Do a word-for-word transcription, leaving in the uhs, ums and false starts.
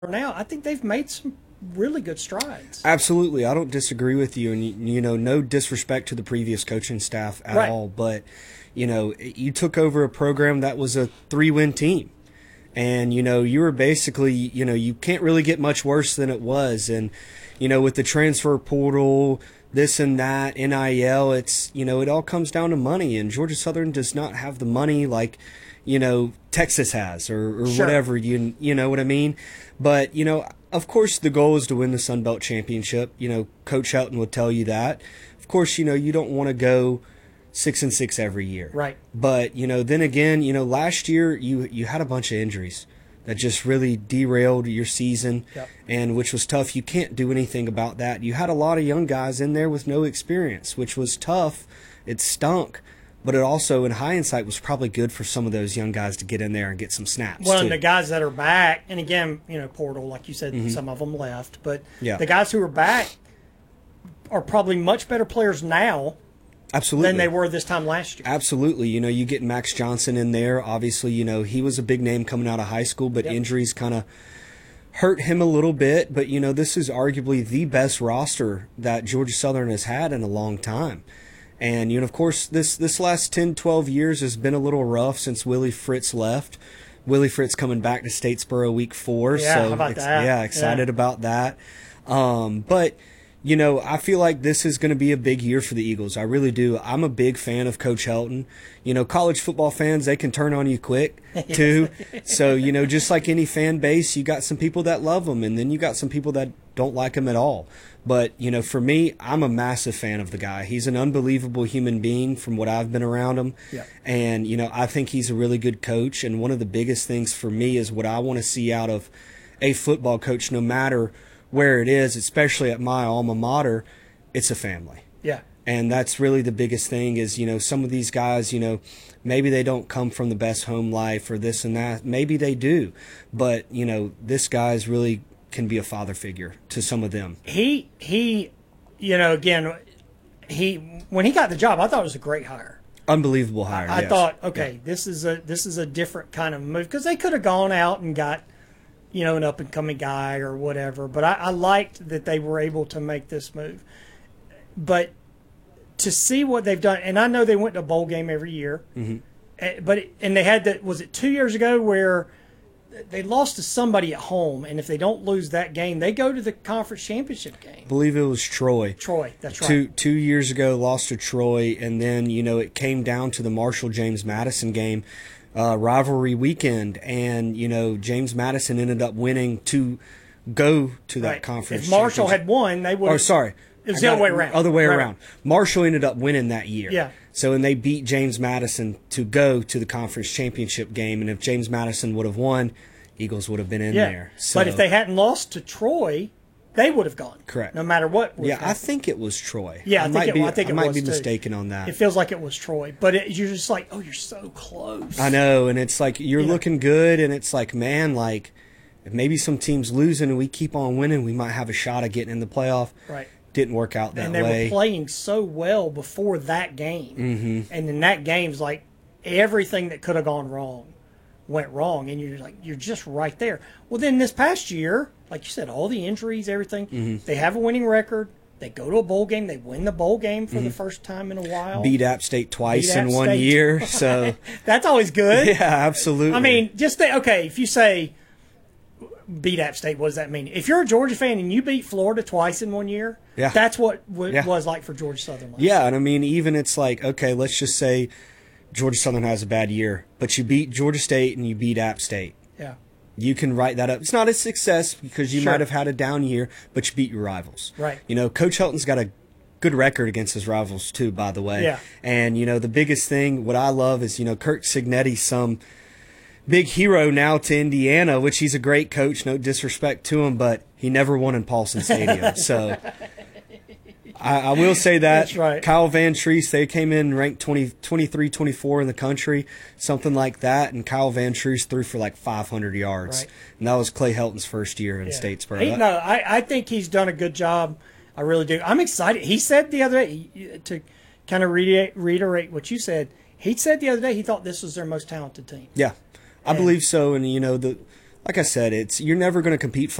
now, I think they've made some really good strides. Absolutely. I don't disagree with you. And, you, you know, no disrespect to the previous coaching staff at right. all. But, you know, you took over a program that was a three-win team. And, you know, you were basically, you know, you can't really get much worse than it was. And, you know, with the transfer portal, this and that, N I L, it's, you know, it all comes down to money. And Georgia Southern does not have the money like, you know, Texas has or, or sure. whatever, you you know what I mean? But, you know, of course the goal is to win the Sun Belt Championship. You know, Coach Shelton would tell you that. Of course, you know, you don't want to go six and six every year. Right. But, you know, then again, you know, last year you, you had a bunch of injuries that just really derailed your season, yep. and which was tough. You can't do anything about that. You had a lot of young guys in there with no experience, which was tough. It stunk. But it also, in hindsight, was probably good for some of those young guys to get in there and get some snaps. Well, too. and the guys that are back, and again, you know, portal, like you said, mm-hmm. some of them left. But yeah. the guys who are back are probably much better players now Absolutely. than they were this time last year. Absolutely. You know, you get Max Johnson in there. Obviously, you know, he was a big name coming out of high school, but yep. injuries kind of hurt him a little bit. But, you know, this is arguably the best roster that Georgia Southern has had in a long time. And, you know, of course, this, this last ten, twelve years has been a little rough since Willie Fritz left. Willie Fritz coming back to Statesboro week four. Yeah, so how about ex- that? Yeah, excited yeah. about that. Um, but, you know, I feel like this is going to be a big year for the Eagles. I really do. I'm a big fan of Coach Helton. You know, college football fans, they can turn on you quick, too. So, you know, just like any fan base, you got some people that love him, and then you got some people that don't like him at all. But, you know, for me, I'm a massive fan of the guy. He's an unbelievable human being from what I've been around him. Yeah. And, you know, I think he's a really good coach. And one of the biggest things for me is what I want to see out of a football coach, no matter where it is, especially at my alma mater, it's a family. Yeah. And that's really the biggest thing is, you know, some of these guys, you know, maybe they don't come from the best home life or this and that. Maybe they do. But, you know, this guy's really can be a father figure to some of them. He, he, you know, again, he when he got the job, I thought it was a great hire. Unbelievable hire. I, I yes. thought, okay, yeah. this is a this is a different kind of move because they could have gone out and got, you know, an up and coming guy or whatever. But I, I liked that they were able to make this move. But to see what they've done, and I know they went to a bowl game every year, mm-hmm. but and they had that. Was it two years ago where they lost to somebody at home, and if they don't lose that game, they go to the conference championship game. I believe it was Troy. Troy, that's right. Two two years ago, lost to Troy, and then you know it came down to the Marshall James Madison game, uh, rivalry weekend, and you know James Madison ended up winning to go to that right. conference. If Marshall had won, they would. Or sorry, it was the other way around. Other way right. around. Marshall ended up winning that year. Yeah. So and they beat James Madison to go to the conference championship game, and if James Madison would have won, Eagles would have been in yeah. there. So. But if they hadn't lost to Troy, they would have gone. Correct. No matter what. Yeah, I think it was Troy. Yeah, I, I think might it, be. I think it I might was be too. mistaken on that. It feels like it was Troy, but it, you're just like, oh, you're so close. I know, and it's like you're You know. looking good, and it's like, man, like if maybe some teams losing and we keep on winning, we might have a shot at getting in the playoff. Right. Didn't work out that and they way. were playing so well before that game, mm-hmm. and then that game's like everything that could have gone wrong went wrong, and you're like you're just right there. Well, then this past year, like you said, all the injuries, everything, mm-hmm. they have a winning record. They go to a bowl game. They win the bowl game for mm-hmm. the first time in a while. Beat App State twice Beat App in one State year, twice. so that's always good. Yeah, absolutely. I mean, just think, okay, if you say beat App State, what does that mean? If you're a Georgia fan and you beat Florida twice in one year, yeah. that's what it yeah. was like for Georgia Southern. Last yeah, year. and I mean, even it's like, okay, let's just say Georgia Southern has a bad year, but you beat Georgia State and you beat App State. Yeah. You can write that up. It's not a success because you Sure. might have had a down year, but you beat your rivals. Right. You know, Coach Helton's got a good record against his rivals too, by the way. Yeah. And, you know, the biggest thing, what I love is, you know, Kirk Cignetti's some big hero now to Indiana, which he's a great coach, no disrespect to him, but he never won in Paulson Stadium. So I, I will say that. That's right. Kyle Van Treese, they came in ranked twenty, twenty-three, twenty-four in the country, something like that, and Kyle Van Treese threw for like five hundred yards. Right. And that was Clay Helton's first year in Yeah. Statesboro. He, no, I, I think he's done a good job. I really do. I'm excited. He said the other day, to kind of reiterate, reiterate what you said, he said the other day he thought this was their most talented team. Yeah, I And- believe so. And, you know, the like I said, it's you're never going to compete